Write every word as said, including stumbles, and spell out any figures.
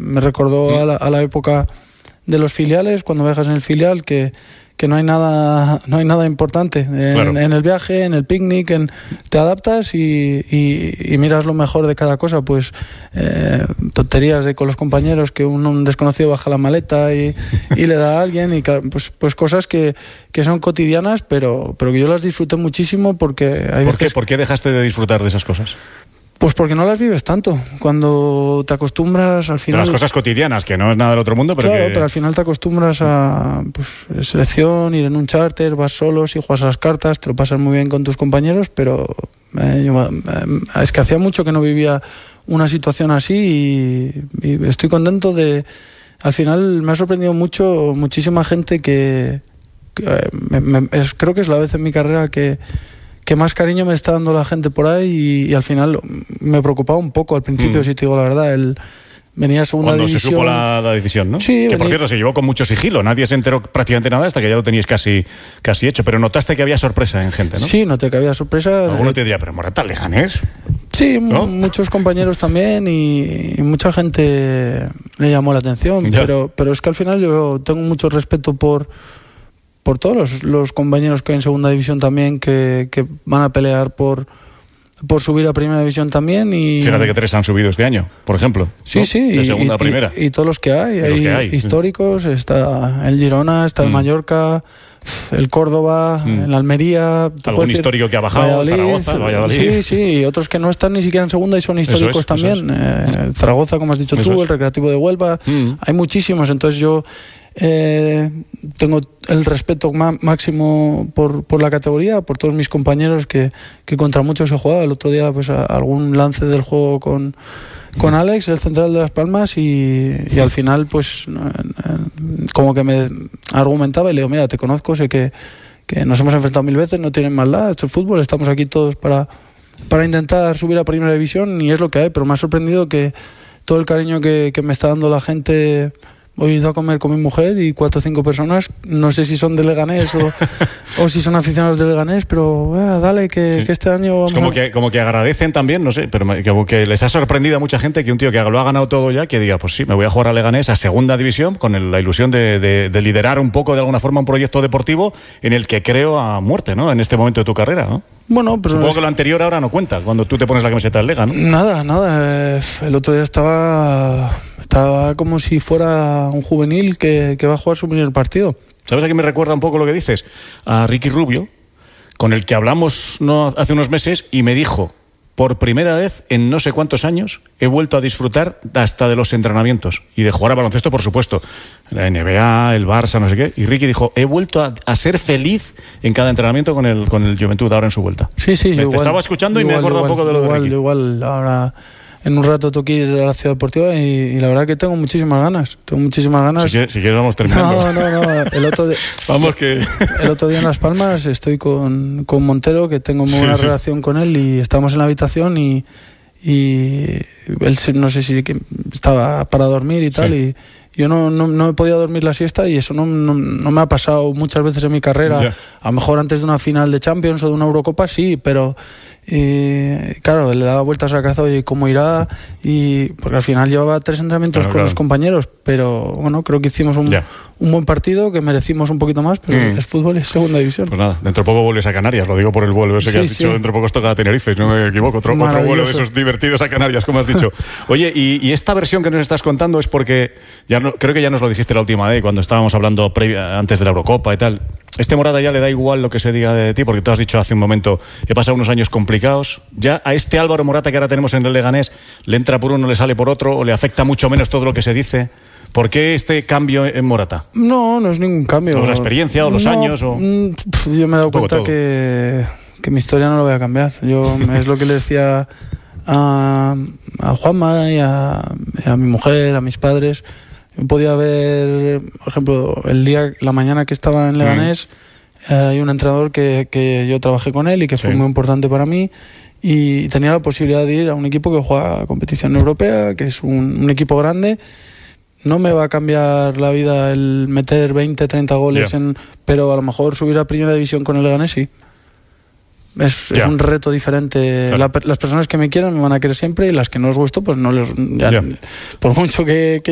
me recordó mm. a, la, a la época de los filiales, cuando viajas en el filial, que que no hay nada no hay nada importante en, claro. en el viaje, en el picnic, en, te adaptas y, y, y miras lo mejor de cada cosa, pues eh, tonterías de con los compañeros, que un, un desconocido baja la maleta y, y le da a alguien, y pues, pues cosas que, que son cotidianas, pero, pero que yo las disfruté muchísimo porque hay ¿Por veces... qué? ¿Por qué dejaste de disfrutar de esas cosas? Pues porque no las vives tanto. Cuando te acostumbras al final... De las cosas cotidianas, que no es nada del otro mundo, pero claro, que... pero al final te acostumbras a pues, selección, ir en un charter, vas solo, si juegas a las cartas, te lo pasas muy bien con tus compañeros, pero eh, yo, eh, es que hacía mucho que no vivía una situación así y, y estoy contento de... Al final me ha sorprendido mucho, muchísima gente que... que eh, me, me, es, creo que es la vez en mi carrera que... que más cariño me está dando la gente por ahí y, y al final me preocupaba un poco al principio, mm. si te digo la verdad, el venir a segunda Cuando división. se supo la, la decisión, ¿no? Sí. Que venir... por cierto se llevó con mucho sigilo, nadie se enteró prácticamente nada hasta que ya lo teníais casi, casi hecho, pero notaste que había sorpresa en gente, ¿no? Sí, noté que había sorpresa. Alguno te diría, pero Morata, Leganés. Sí, ¿no? Muchos compañeros también y, y mucha gente le llamó la atención, pero, pero es que al final yo tengo mucho respeto por por todos los, los compañeros que hay en segunda división también, que, que van a pelear por, por subir a primera división también. Y fíjate que tres han subido este año, por ejemplo. Sí, ¿no? sí. De y, segunda y, a primera. Y, y todos los que hay. Hay, los que hay históricos, está el Girona, está el mm. Mallorca, el Córdoba, mm. el Almería. Algún histórico que ha bajado, Valladolid, Zaragoza, Valladolid. Sí, sí, y otros que no están ni siquiera en segunda y son históricos es, también. Es. Eh, Zaragoza, como has dicho eso tú, es. el Recreativo de Huelva. Mm. Hay muchísimos, entonces yo... Eh, tengo el respeto má- máximo por, por la categoría, por todos mis compañeros que, que contra muchos he jugado. El otro día pues a, algún lance del juego con, con Alex, el central de Las Palmas, y, y al final pues eh, como que me argumentaba y le digo, mira, te conozco, sé que, que nos hemos enfrentado mil veces, no tienen maldad, esto es fútbol, estamos aquí todos para, para intentar subir a primera división y es lo que hay, pero me ha sorprendido que todo el cariño que, que me está dando la gente. Hoy he ido a comer con mi mujer y cuatro o cinco personas, no sé si son de Leganés o, o si son aficionados de Leganés, pero eh, dale, que, sí. que este año... Vamos es como, a... que, como que agradecen también, no sé, pero que, que les ha sorprendido a mucha gente que un tío que lo ha ganado todo ya, que diga, pues sí, me voy a jugar a Leganés a segunda división con el, la ilusión de, de, de liderar un poco de alguna forma un proyecto deportivo en el que creo a muerte, ¿no? En este momento de tu carrera, ¿no? Bueno, pero supongo es... que lo anterior ahora no cuenta, cuando tú te pones la camiseta del Lega, ¿no? Nada, nada. El otro día estaba... Estaba como si fuera un juvenil que, que va a jugar su primer partido. ¿Sabes a qué me recuerda un poco lo que dices? A Ricky Rubio, con el que hablamos no, hace unos meses y me dijo, por primera vez en no sé cuántos años he vuelto a disfrutar hasta de los entrenamientos y de jugar a baloncesto, por supuesto. La N B A, el Barça, no sé qué. Y Ricky dijo, he vuelto a, a ser feliz en cada entrenamiento con el, con el Juventud ahora en su vuelta. Sí, sí. Te, igual, te estaba escuchando igual, y me he acordado igual, un poco de lo igual, de Ricky. Igual, ahora... En un rato tengo que ir a la Ciudad Deportiva y, y la verdad que tengo muchísimas ganas. Tengo muchísimas ganas. Si, si quieres vamos terminando. No, no, no. El otro, de, vamos que... el otro día en Las Palmas estoy con, con Montero, que tengo muy buena sí, relación sí. con él, y estamos en la habitación y, y él no sé si estaba para dormir y tal, sí. y yo no, no, no he podido dormir la siesta y eso no, no, no me ha pasado muchas veces en mi carrera. Yeah. A lo mejor antes de una final de Champions o de una Eurocopa sí, pero... Y claro, le daba vueltas a la cabeza y cómo irá, y porque al final llevaba tres entrenamientos claro, con claro. los compañeros, pero bueno, creo que hicimos un, yeah. un buen partido, que merecimos un poquito más, pero mm. es fútbol, es segunda división. Pues nada, dentro de poco vuelves a Canarias, lo digo por el vuelo ese sí, que has sí. dicho, dentro de poco os toca a Tenerife, no me equivoco, otro, otro vuelo de esos divertidos a Canarias, como has dicho. Oye, y, y esta versión que nos estás contando es porque, ya no, creo que ya nos lo dijiste la última vez, cuando estábamos hablando previa, antes de la Eurocopa y tal, este Morata ya le da igual lo que se diga de ti, porque tú has dicho hace un momento, he pasado unos años complicados, ya a este Álvaro Morata que ahora tenemos en el Leganés, le entra por uno, le sale por otro, o le afecta mucho menos todo lo que se dice. ¿Por qué este cambio en Morata? No, no es ningún cambio. ¿O la experiencia, o los no, años? O... Yo me he dado cuenta que, que mi historia no la voy a cambiar. Yo es lo que le decía a, a Juanma y a, y a mi mujer, a mis padres. Yo podía ver, por ejemplo, el día, la mañana que estaba en Leganés, mm. eh, hay un entrenador que, que yo trabajé con él y que fue sí. muy importante para mí. Y tenía la posibilidad de ir a un equipo que juega competición europea, que es un, un equipo grande. No me va a cambiar la vida el meter veinte, treinta goles, yeah. en, pero a lo mejor subir a primera división con el Leganés sí. Es, yeah. es un reto diferente. Claro. La, las personas que me quieran me van a querer siempre, y las que no les gusto, pues no les... Ya, yeah. Por mucho que... que